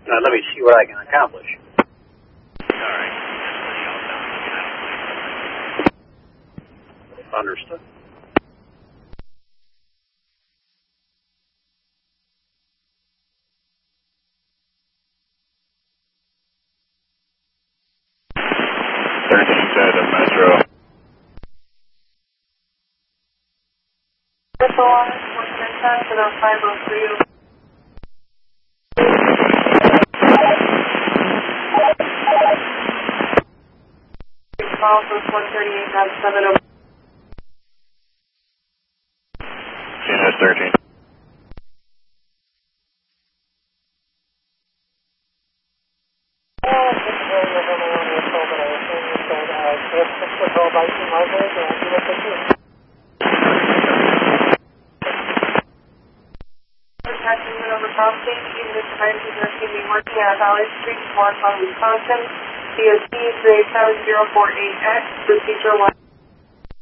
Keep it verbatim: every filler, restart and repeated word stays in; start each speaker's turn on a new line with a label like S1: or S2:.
S1: Uh, let me see what I can accomplish.
S2: All right.
S1: Understood.
S2: thirteen to the Metro.
S3: one ten ten to the five oh three. Call for one thirty-eight at seven oh.
S2: C N S thirteen.
S3: Over crossing, unit devices are keeping working at Valley Street, Warren, Wisconsin, D O T three eight seven zero four eight X, procedure one.